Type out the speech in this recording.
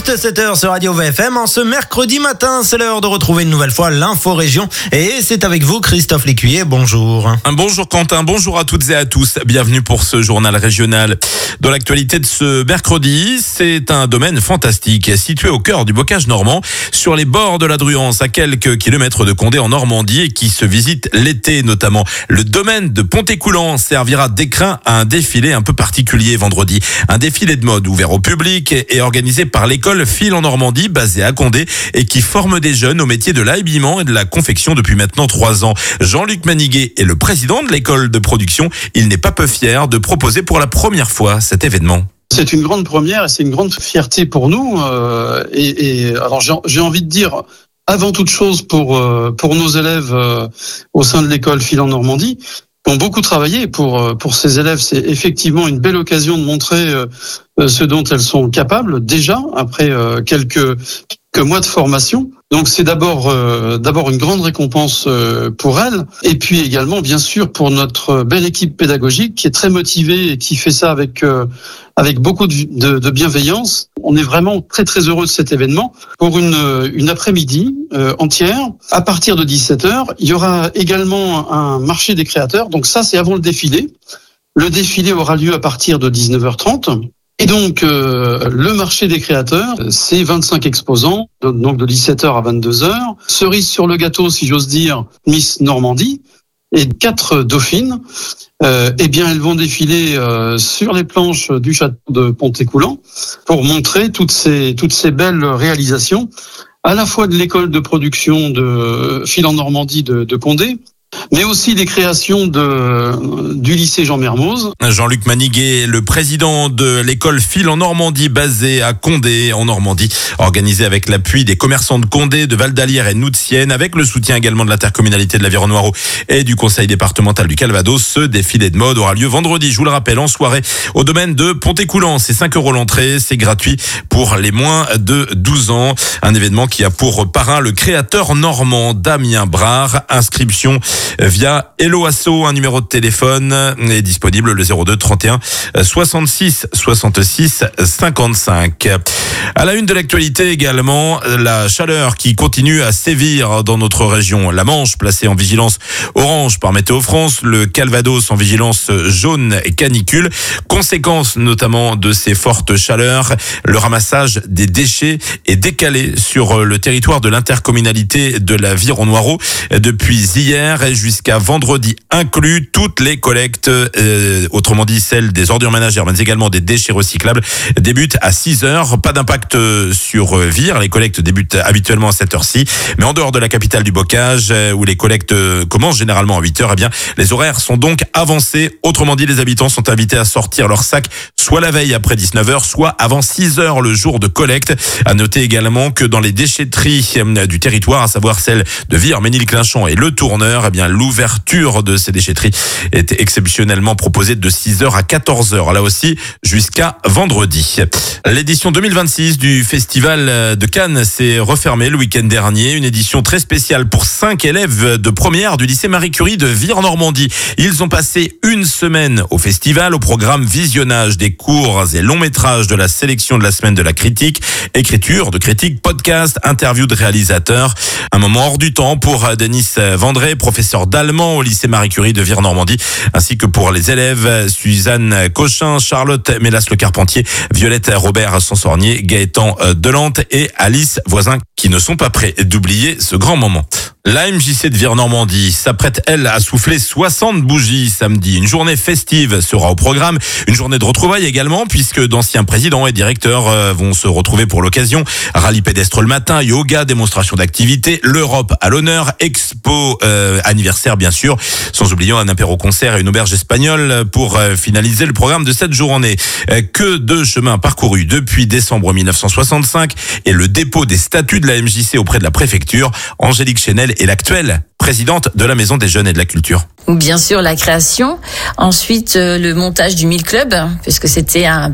juste 7h sur Radio VFM. En ce mercredi matin, c'est l'heure de retrouver une nouvelle fois l'info région. Et c'est avec vous, Christophe Lécuyer. Bonjour. Bonjour Quentin, bonjour à toutes et à tous. Bienvenue pour ce journal régional. Dans l'actualité de ce mercredi, c'est un domaine fantastique situé au cœur du bocage normand, sur les bords de la Druance, à quelques kilomètres de Condé en Normandie, et qui se visite l'été notamment. Le domaine de Pontécoulant servira d'écrin à un défilé un peu particulier vendredi. Un défilé de mode ouvert au public et organisé par l'école Fil en Normandie, basée à Condé, et qui forme des jeunes au métier de l'habillement et de la confection depuis maintenant 3 ans. Jean-Luc Maniguet est le président de l'école de production. Il n'est pas peu fier de proposer pour la première fois cet événement. C'est une grande première et c'est une grande fierté pour nous. Alors j'ai envie de dire, avant toute chose, pour nos élèves au sein de l'école Fil en Normandie, qui ont beaucoup travaillé pour ces élèves. C'est effectivement une belle occasion de montrer ce dont elles sont capables déjà après quelques mois de formation. Donc c'est d'abord une grande récompense pour elles, et puis également bien sûr pour notre belle équipe pédagogique qui est très motivée et qui fait ça avec beaucoup de bienveillance. On est vraiment très très heureux de cet événement. Pour une après-midi entière, à partir de 17h, il y aura également un marché des créateurs. Donc ça, c'est avant le défilé. Le défilé aura lieu à partir de 19h30. Et donc, le marché des créateurs, c'est 25 exposants, donc de 17h à 22h. Cerise sur le gâteau, si j'ose dire, Miss Normandie et 4 dauphines. Eh bien, elles vont défiler sur les planches du château de Pontécoulant pour montrer toutes ces belles réalisations, à la fois de l'école de production de Fil en Normandie de Condé, mais aussi des créations du lycée Jean Mermoz. Jean-Luc Maniguet, le président de l'école Fil en Normandie, basée à Condé en Normandie, organisée avec l'appui des commerçants de Condé, de Val-d'Alière et Noutienne, avec le soutien également de l'intercommunalité de l'Aveyron-Noireau et du conseil départemental du Calvados. Ce défilé de mode aura lieu vendredi, je vous le rappelle, en soirée au domaine de Pontécoulant. C'est 5 € l'entrée, c'est gratuit pour les moins de 12 ans. Un événement qui a pour parrain le créateur normand Damien Brard. Inscription via Hello Asso, un numéro de téléphone est disponible, le 02 31 66 66 55. À la une de l'actualité également, la chaleur qui continue à sévir dans notre région. La Manche placée en vigilance orange par Météo France, le Calvados en vigilance jaune et canicule. Conséquence notamment de ces fortes chaleurs, le ramassage des déchets est décalé sur le territoire de l'intercommunalité de l'Aveyron-Noireau depuis hier et jusqu'à vendredi inclus. Toutes les collectes, autrement dit celles des ordures ménagères, mais également des déchets recyclables, débutent à 6h. Pas d'impact sur Vire. Les collectes débutent habituellement à cette heure-ci. Mais en dehors de la capitale du bocage, où les collectes commencent généralement à 8h, eh bien, les horaires sont donc avancés. Autrement dit, les habitants sont invités à sortir leur sac soit la veille après 19h, soit avant 6h le jour de collecte. À noter également que dans les déchetteries du territoire, à savoir celles de Vire, Ménil-Clinchamp et Le Tourneur, eh bien, l'ouverture de ces déchetteries est exceptionnellement proposée de 6h à 14h. Là aussi, jusqu'à vendredi. L'édition 2026 du Festival de Cannes s'est refermée le week-end dernier. Une édition très spéciale pour 5 élèves de première du lycée Marie Curie de Vire-Normandie. Ils ont passé une semaine au festival, au programme visionnage des courts et longs métrages de la sélection de la semaine de la critique, écriture de critiques, podcast, interview de réalisateurs. Un moment hors du temps pour Denis Vendré, professeur d'allemand au lycée Marie Curie de Vire-Normandie, ainsi que pour les élèves Suzanne Cochin, Charlotte Mélas-Le-Carpentier, Violette Robert-Sansornier, Gaëtan Delante et Alice Voisin, qui ne sont pas prêts d'oublier ce grand moment. La MJC de Vire-Normandie s'apprête, elle, à souffler 60 bougies samedi. Une journée festive sera au programme. Une journée de retrouvailles également, puisque d'anciens présidents et directeurs vont se retrouver pour l'occasion. Rallye pédestre le matin, yoga, démonstration d'activité, l'Europe à l'honneur, expo anniversaire bien sûr, sans oublier un apéro-concert et une auberge espagnole pour finaliser le programme de cette journée. Que de chemin parcouru depuis décembre 1965 et le dépôt des statuts de la MJC auprès de la préfecture. Angélique Chenel est l'actuelle présidente de la Maison des Jeunes et de la Culture. Bien sûr, la création. Ensuite, le montage du 1000 Club, puisque c'était un